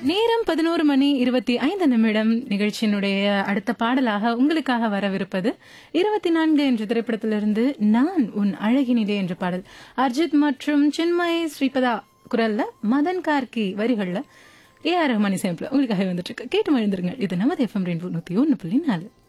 நேரம் 11:25 நிகழ்ச்சியினுடைய அடுத்த பாடலாக உங்களுக்காக வரவிருப்பது 24 என்ற திரைப்படத்திலிருந்து நான் உன் அழகினிலே என்ற பாடல். அர்ஜித் மற்றும் சின்மய் ஸ்ரீபதா குரல்ல, மதன் கார்கி வரிகள்ல, ஏ ஆர் ரஹ்மான் இசையமைப்புல உங்களுக்காக வந்துட்டு இருக்கு. கேட்டு மகிழ்ந்துருங்க. இது நமது FM ரெயின்போ 101.4.